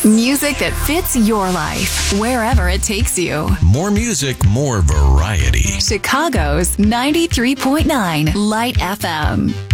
Music that fits your life, wherever it takes you. More music, more variety. Chicago's 93.9 Light FM.